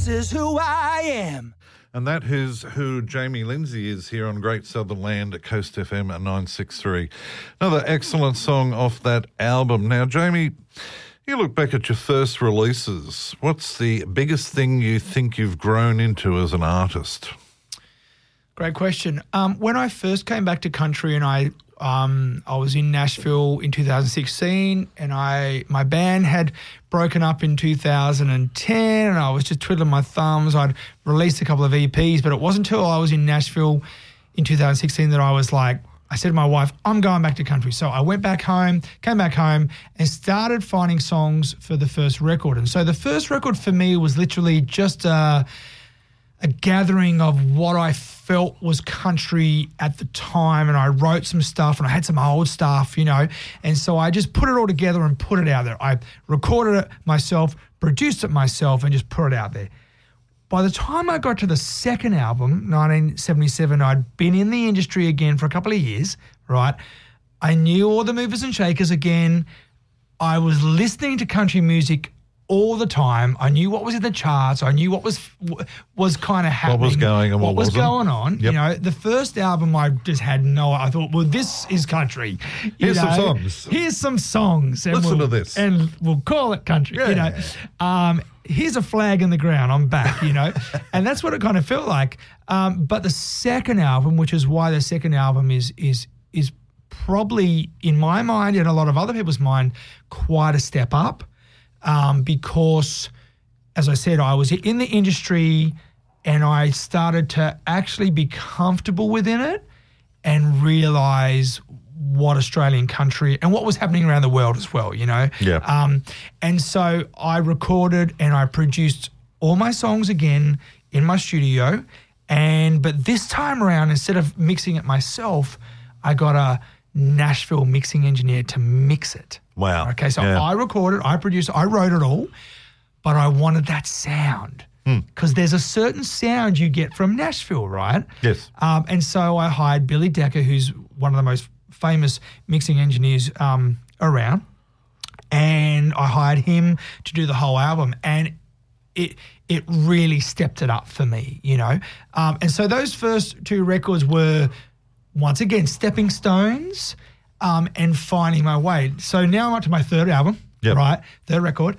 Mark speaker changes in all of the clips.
Speaker 1: is who I am.
Speaker 2: And that is who Jamie Lindsay is here on Great Southern Land at Coast FM at 963. Another excellent song off that album. Now, Jamie, you look back at your first releases. What's the biggest thing you think you've grown into as an artist?
Speaker 3: Great question. When I first came back to country and I was in Nashville in 2016 and my band had broken up in 2010 and I was just twiddling my thumbs. I'd released a couple of EPs, but it wasn't until I was in Nashville in 2016 that I said to my wife, I'm going back to country. So I came back home and started finding songs for the first record. And so the first record for me was literally just a gathering of what I felt was country at the time, and I wrote some stuff and I had some old stuff, and so I just put it all together and put it out there. I recorded it myself, produced it myself, and just put it out there. By the time I got to the second album, 1977, I'd been in the industry again for a couple of years, right? I knew all the movers and shakers again. I was listening to country music all the time. I knew what was in the charts. I knew what was kind of happening.
Speaker 2: What was going and what
Speaker 3: was
Speaker 2: wasn't.
Speaker 3: going on.
Speaker 2: Yep.
Speaker 3: The first album I just had I thought, well, this is country.
Speaker 2: Here's some songs.
Speaker 3: Here's some songs. And
Speaker 2: Listen to this.
Speaker 3: And we'll call it country, here's a flag in the ground. I'm back, and that's what it kind of felt like. But the second album, which is why the second album is probably, in my mind and a lot of other people's mind, quite a step up. Because, as I said, I was in the industry and I started to actually be comfortable within it and realise what Australian country and what was happening around the world as well,
Speaker 2: Yeah.
Speaker 3: And so I recorded and I produced all my songs again in my studio. But this time around, instead of mixing it myself, I got a Nashville mixing engineer to mix it.
Speaker 2: Wow.
Speaker 3: Okay, so I recorded, I produced, I wrote it all, but I wanted that sound because there's a certain sound you get from Nashville, right?
Speaker 2: Yes.
Speaker 3: And so I hired Billy Decker, who's one of the most famous mixing engineers around, and I hired him to do the whole album, and it really stepped it up for me, And so those first two records were, once again, stepping stones and finding my way. So now I'm up to my third album, right? Third record.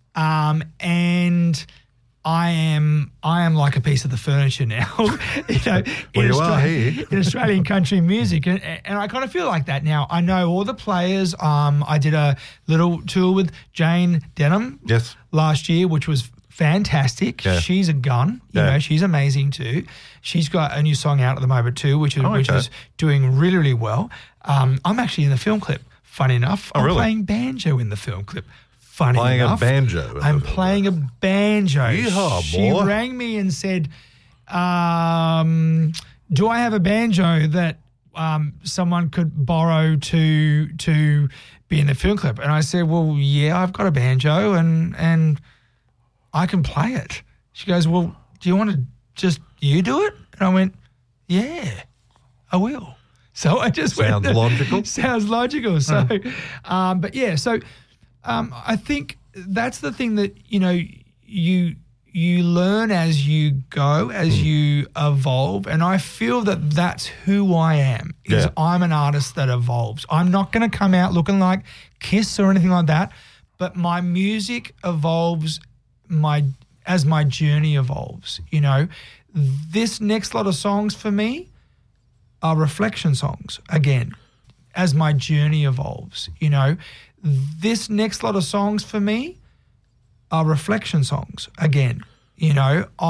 Speaker 3: And I am like a piece of the furniture now, in Australian country music. And I kind of feel like that now. I know all the players. I did a little tour with Jane Denham last year, which was fantastic. Yeah. She's a gun. She's amazing too. She's got a new song out at the moment too, which is doing really, really well. I'm actually in the film clip, funny enough. I'm playing banjo in the film clip. Funny enough.
Speaker 2: Playing a banjo.
Speaker 3: I'm playing a banjo.
Speaker 2: Yeehaw,
Speaker 3: she
Speaker 2: boy.
Speaker 3: rang me and said, do I have a banjo that someone could borrow to be in the film clip? And I said, well, yeah, I've got a banjo and I can play it. She goes, well, do you want to just you do it? And I went, yeah, I will. So I just
Speaker 2: Sounds logical.
Speaker 3: Sounds logical. So, but yeah, so I think that's the thing that, you learn as you go, as you evolve. And I feel that that's who I am, is I'm an artist that evolves. I'm not going to come out looking like Kiss or anything like that, but my music evolves as my journey evolves. This next lot of songs for me are reflection songs again, as my journey evolves. This next lot of songs for me are reflection songs again.